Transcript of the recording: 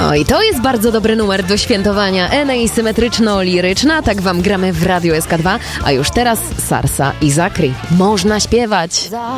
No i to jest bardzo dobry numer do świętowania. Enei symetryczno-liryczna, tak wam gramy w Radio SK2, a już teraz Sarsa i Zakri. Można śpiewać.